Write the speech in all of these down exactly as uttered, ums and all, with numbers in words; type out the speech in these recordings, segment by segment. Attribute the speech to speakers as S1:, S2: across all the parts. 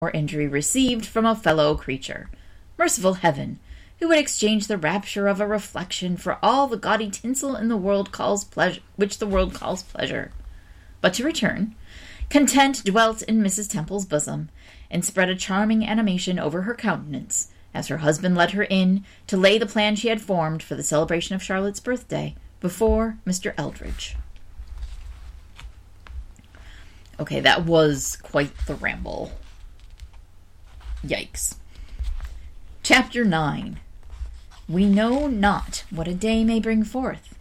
S1: or injury received from a fellow creature. Merciful heaven! Who would exchange the rapture of a reflection for all the gaudy tinsel in the world calls pleasure, which the world calls pleasure? But to return, content dwelt in Missus Temple's bosom, and spread a charming animation over her countenance, as her husband led her in to lay the plan she had formed for the celebration of Charlotte's birthday before Mister Eldridge. Okay, that was quite the ramble. Yikes. Chapter nine. We know not what a day may bring forth.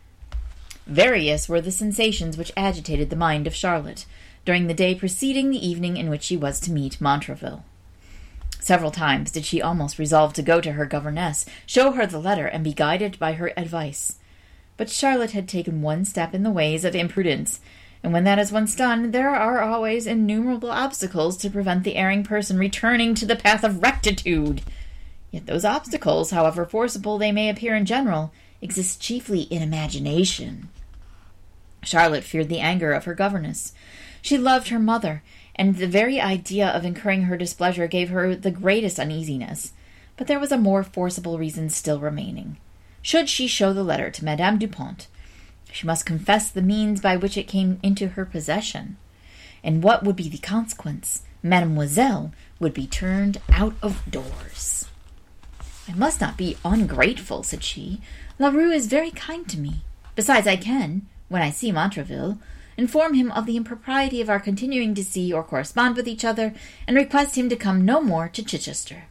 S1: Various were the sensations which agitated the mind of Charlotte during the day preceding the evening in which she was to meet Montraville. Several times did she almost resolve to go to her governess, show her the letter, and be guided by her advice. But Charlotte had taken one step in the ways of imprudence, and when that is once done, there are always innumerable obstacles to prevent the erring person returning to the path of rectitude. Yet those obstacles, however forcible they may appear in general, exist chiefly in imagination. Charlotte feared the anger of her governess. She loved her mother, and the very idea of incurring her displeasure gave her the greatest uneasiness. But there was a more forcible reason still remaining. Should she show the letter to Madame Du Pont, she must confess the means by which it came into her possession. And what would be the consequence? Mademoiselle would be turned out of doors. "I must not be ungrateful," said she. "La Rue is very kind to me. Besides, I can, when I see Montraville, inform him of the impropriety of our continuing to see or correspond with each other, and request him to come no more to Chichester."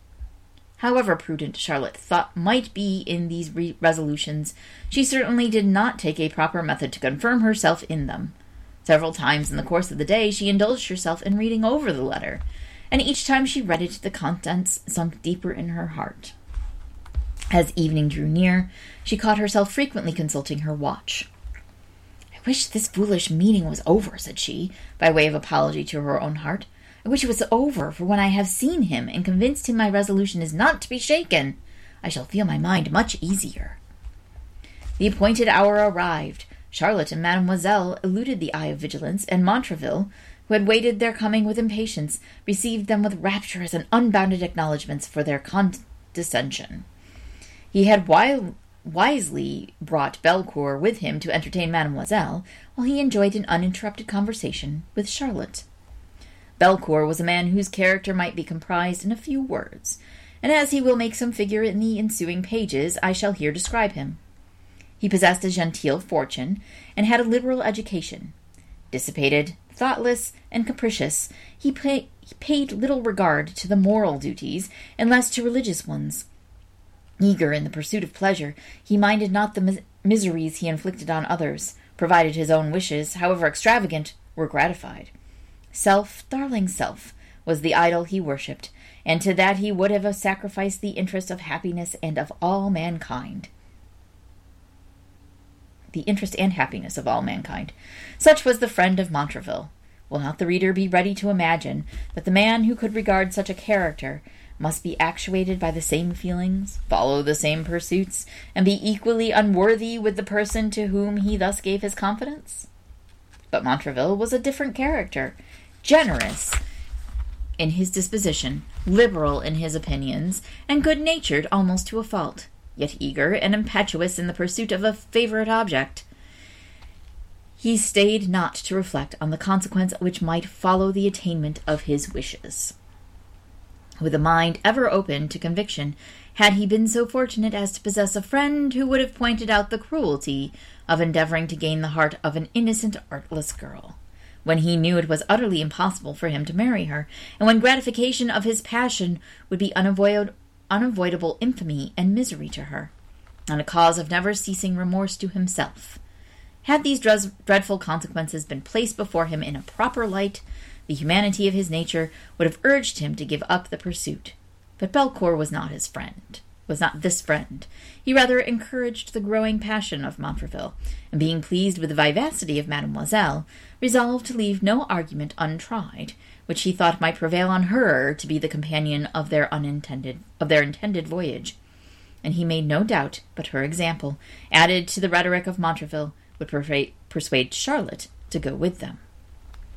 S1: However prudent Charlotte thought might be in these re- resolutions, she certainly did not take a proper method to confirm herself in them. Several times in the course of the day she indulged herself in reading over the letter, and each time she read it the contents sunk deeper in her heart. As evening drew near, she caught herself frequently consulting her watch. "I wish this foolish meeting was over," said she, by way of apology to her own heart. "I wish it was over, for when I have seen him and convinced him my resolution is not to be shaken, I shall feel my mind much easier." The appointed hour arrived. Charlotte and Mademoiselle eluded the eye of vigilance, and Montraville, who had waited their coming with impatience, received them with rapturous and unbounded acknowledgments for their condescension. He had wi- wisely brought Belcour with him to entertain Mademoiselle, while he enjoyed an uninterrupted conversation with Charlotte. Belcour was a man whose character might be comprised in a few words, and as he will make some figure in the ensuing pages, I shall here describe him. He possessed a genteel fortune, and had a liberal education. Dissipated, thoughtless, and capricious, he, pay, he paid little regard to the moral duties, and less to religious ones. Eager in the pursuit of pleasure, he minded not the mis- miseries he inflicted on others, provided his own wishes, however extravagant, were gratified. Self, darling self, was the idol he worshipped, and to that he would have sacrificed the interest of happiness and of all mankind. The interest and happiness of all mankind. Such was the friend of Montraville. Will not the reader be ready to imagine that the man who could regard such a character must be actuated by the same feelings, follow the same pursuits, and be equally unworthy with the person to whom he thus gave his confidence? But Montraville was a different character, generous in his disposition, liberal in his opinions, and good-natured almost to a fault, yet eager and impetuous in the pursuit of a favorite object. He stayed not to reflect on the consequence which might follow the attainment of his wishes. With a mind ever open to conviction, had he been so fortunate as to possess a friend who would have pointed out the cruelty of endeavoring to gain the heart of an innocent, artless girl, when he knew it was utterly impossible for him to marry her, and when gratification of his passion would be unavoid- unavoidable infamy and misery to her, and a cause of never-ceasing remorse to himself. Had these dres- dreadful consequences been placed before him in a proper light, the humanity of his nature would have urged him to give up the pursuit. But Belcour was not his friend, was not this friend. He rather encouraged the growing passion of Montraville, and being pleased with the vivacity of Mademoiselle, resolved to leave no argument untried, which he thought might prevail on her to be the companion of their unintended of their intended voyage. And he made no doubt but her example, added to the rhetoric of Montraville, would persuade, persuade Charlotte to go with them.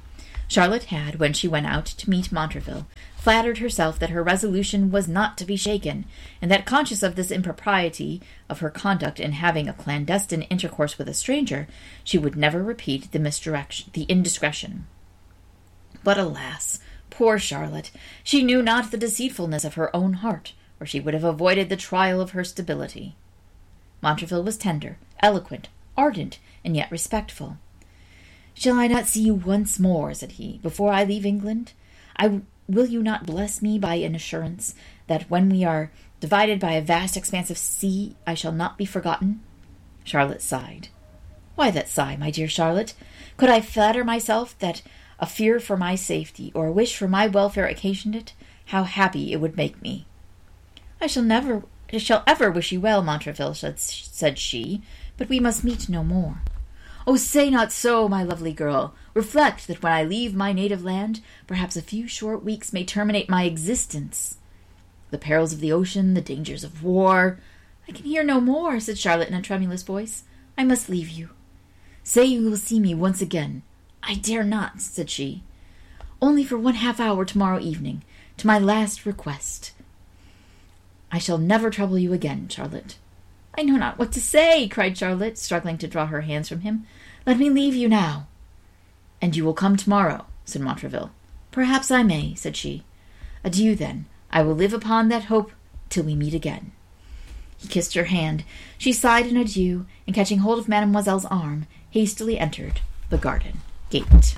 S1: Charlotte had, when she went out to meet Montraville, flattered herself that her resolution was not to be shaken, and that, conscious of this impropriety of her conduct in having a clandestine intercourse with a stranger, she would never repeat the misdirection, the indiscretion. But alas, poor Charlotte! She knew not the deceitfulness of her own heart, or she would have avoided the trial of her stability. Montraville was tender, eloquent, ardent, and yet respectful. "Shall I not see you once more," said he, "before I leave England? I will you not bless me by an assurance that when we are divided by a vast expanse of sea, I shall not be forgotten?" Charlotte sighed. "Why that sigh, my dear Charlotte? Could I flatter myself that a fear for my safety, or a wish for my welfare occasioned it, how happy it would make me!" "I shall never, I shall ever wish you well, Montraville," said she, "but we must meet no more." "Oh, say not so, my lovely girl. Reflect that when I leave my native land, perhaps a few short weeks may terminate my existence. The perils of the ocean, the dangers of war—" "I can hear no more," said Charlotte in a tremulous voice. "I must leave you." "Say you will see me once again." "I dare not," said she. "Only for one half hour tomorrow evening, to my last request." "I shall never trouble you again, Charlotte." "I know not what to say," cried Charlotte, struggling to draw her hands from him. "Let me leave you now." "And you will come tomorrow," said Montraville. "Perhaps I may," said she. "Adieu, then. I will live upon that hope till we meet again." He kissed her hand. She sighed an adieu, and catching hold of Mademoiselle's arm, hastily entered the garden gate.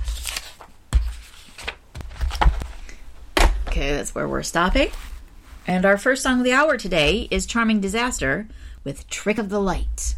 S1: Okay, that's where we're stopping. And our first song of the hour today is Charming Disaster with Trick of the Light.